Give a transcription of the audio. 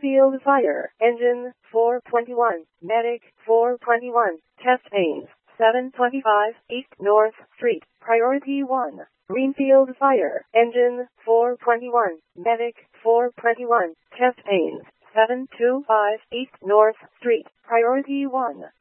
Greenfield Fire Engine 421, Medic 421, Test Panes 725 East North Street, Priority 1. Greenfield Fire Engine 421, Medic 421, Test Panes 725 East North Street, Priority 1.